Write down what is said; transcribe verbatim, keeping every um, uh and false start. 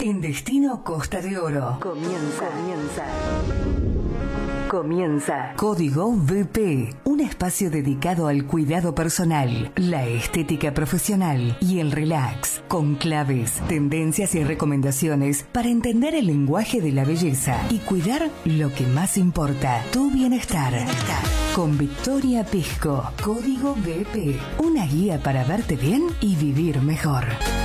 En Destino Costa de Oro. Comienza, comienza. Comienza Código V P, un espacio dedicado al cuidado personal, la estética profesional y el relax, con claves, tendencias y recomendaciones para entender el lenguaje de la belleza y cuidar lo que más importa, tu bienestar. Con Victoria Pisco, Código V P, una guía para verte bien y vivir mejor.